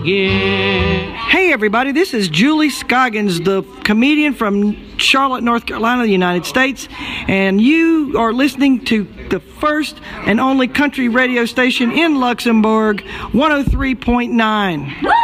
again. Hey everybody, this is Julie Scoggins, the comedian from Charlotte, North Carolina, the United States, and you are listening to the first and only country radio station in Luxembourg, 103.9.